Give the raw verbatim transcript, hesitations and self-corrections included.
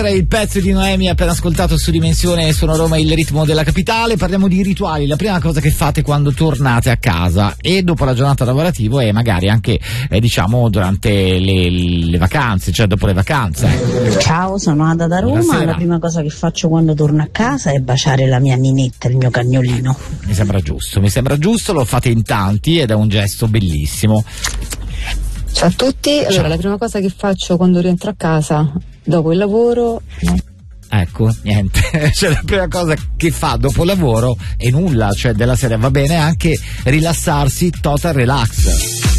Il pezzo di Noemi appena ascoltato su Dimensione Sono Roma, il ritmo della capitale. Parliamo di rituali, la prima cosa che fate quando tornate a casa e dopo la giornata lavorativa e magari anche eh, diciamo durante le, le vacanze, cioè dopo le vacanze. Ciao, sono Ada da Roma. Buonasera. La prima cosa che faccio quando torno a casa è baciare la mia ninetta, il mio cagnolino. Mi sembra giusto, mi sembra giusto, lo fate in tanti ed è un gesto bellissimo. Ciao a tutti, allora Ciao. la prima cosa che faccio quando rientro a casa dopo il lavoro, Ecco, niente, cioè la prima cosa che fa dopo lavoro è nulla, cioè della serie va bene anche rilassarsi, total relax.